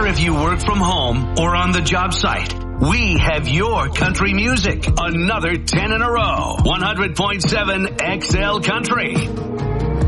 if you work from home or on the job site, we have your country music. Another 10 in a row. 100.7 XL Country.